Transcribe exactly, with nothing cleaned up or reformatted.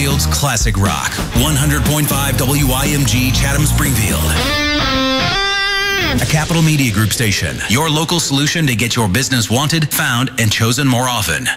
Springfield's classic rock. one hundred point five W I M G Chatham Springfield. A Capital Media Group station. Your local solution to get your business wanted, found, and chosen more often.